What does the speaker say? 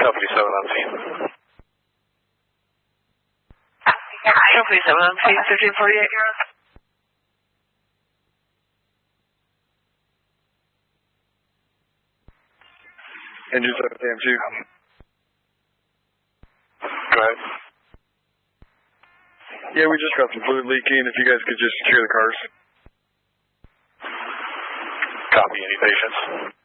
Company 7 on scene. Company 7 on scene, 1348. Engine 7 AM2. Go ahead. Yeah, we just got some fluid leaking. If you guys could just secure the cars. Copy. Any patients?